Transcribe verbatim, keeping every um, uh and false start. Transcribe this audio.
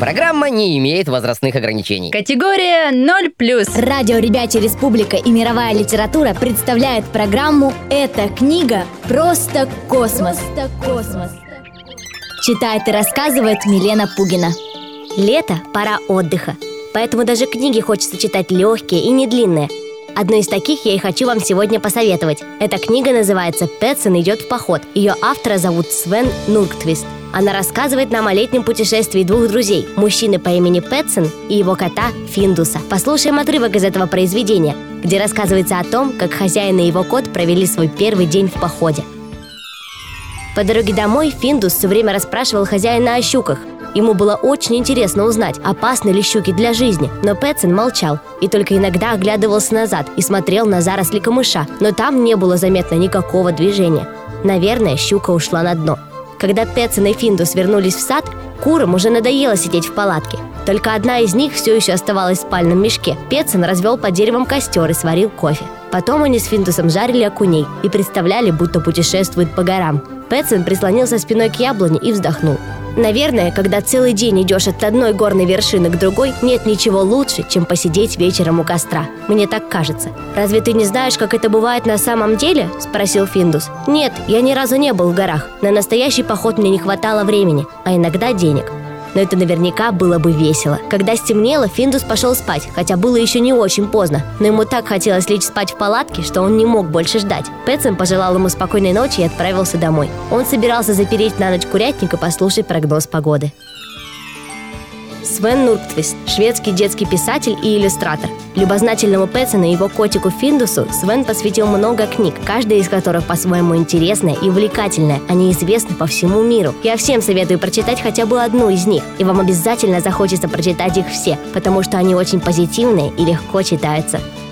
Программа не имеет возрастных ограничений. Категория ноль плюс. Радио «Ребячья Республика» и «Мировая литература» представляют программу «Эта книга просто космос». Просто космос. Читает и рассказывает Милена Пугина. Лето – пора отдыха, поэтому даже книги хочется читать легкие и не длинные. Одну из таких я и хочу вам сегодня посоветовать. Эта книга называется «Петсон идет в поход». Ее автора зовут Свен Нурктвист. Она рассказывает нам о летнем путешествии двух друзей, мужчины по имени Петсон и его кота Финдуса. Послушаем отрывок из этого произведения, где рассказывается о том, как хозяин и его кот провели свой первый день в походе. По дороге домой Финдус все время расспрашивал хозяина о щуках. Ему было очень интересно узнать, опасны ли щуки для жизни, но Петсон молчал и только иногда оглядывался назад и смотрел на заросли камыша, но там не было заметно никакого движения. Наверное, щука ушла на дно. Когда Петсон и Финдус вернулись в сад, курам уже надоело сидеть в палатке. Только одна из них все еще оставалась в спальном мешке. Петсон развел под деревом костер и сварил кофе. Потом они с Финдусом жарили окуней и представляли, будто путешествуют по горам. Петсон прислонился спиной к яблоне и вздохнул. Наверное, когда целый день идешь от одной горной вершины к другой, нет ничего лучше, чем посидеть вечером у костра. Мне так кажется. «Разве ты не знаешь, как это бывает на самом деле?» – спросил Финдус. «Нет, я ни разу не был в горах. На настоящий поход мне не хватало времени, а иногда денег. Но это наверняка было бы весело». Когда стемнело, Финдус пошел спать, хотя было еще не очень поздно. Но ему так хотелось лечь спать в палатке, что он не мог больше ждать. Петсон пожелал ему спокойной ночи и отправился домой. Он собирался запереть на ночь курятник и послушать прогноз погоды. Свен Нурктвист – шведский детский писатель и иллюстратор. Любознательному Петсону и его котику Финдусу Свен посвятил много книг, каждая из которых по-своему интересная и увлекательная. Они известны по всему миру. Я всем советую прочитать хотя бы одну из них, и вам обязательно захочется прочитать их все, потому что они очень позитивные и легко читаются.